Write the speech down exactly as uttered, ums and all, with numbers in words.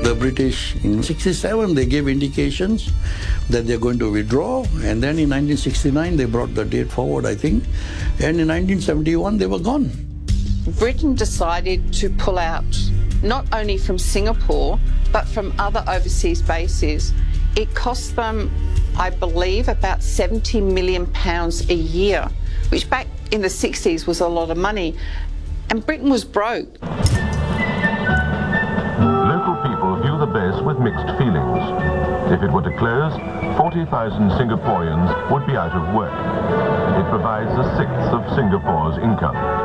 The British in sixty-seven, they gave indications that they're going to withdraw. And then in nineteen sixty-nine, they brought the date forward, I think. And in nineteen seventy-one, they were gone. Britain decided to pull out not only from Singapore, but from other overseas bases. It cost them, I believe, about seventy million pounds a year, which back in the sixties was a lot of money. And Britain was broke. Local people view the base with mixed feelings. If it were to close, forty thousand Singaporeans would be out of work. It provides a sixth of Singapore's income.